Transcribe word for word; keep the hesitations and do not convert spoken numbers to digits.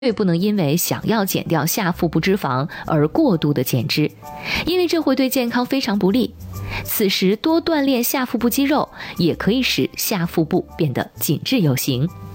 对不能因为想要减掉下腹部脂肪而过度的减脂，因为这会对健康非常不利。此时多锻炼下腹部肌肉，也可以使下腹部变得紧致有型。